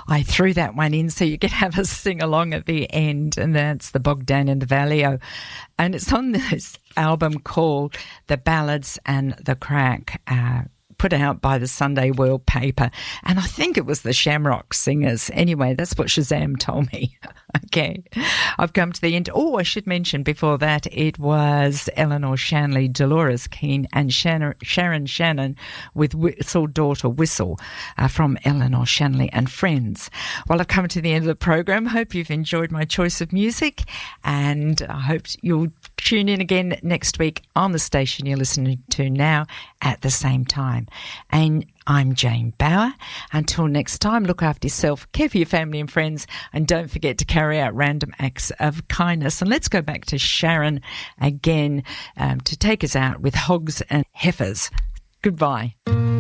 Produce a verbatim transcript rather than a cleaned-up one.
I threw that one in so you could have a sing-along at the end, and that's the Bogdan and the Valio. And it's on this album called The Ballads and the Crack, uh, put out by the Sunday World paper. And I think it was the Shamrock Singers. Anyway, that's what Shazam told me. Okay, I've come to the end. Oh, I should mention before that it was Eleanor Shanley, Dolores Keane and Sharon, Sharon Shannon with Whistle Daughter Whistle uh, from Eleanor Shanley and Friends. Well, I've come to the end of the program. Hope you've enjoyed my choice of music, and I hope you'll tune in again next week on the station you're listening to now at the same time. And I'm Jane Bauer. Until next time, look after yourself, care for your family and friends, and don't forget to carry out random acts of kindness. And let's go back to Sharon again um, to take us out with Hogs and Heifers. Goodbye.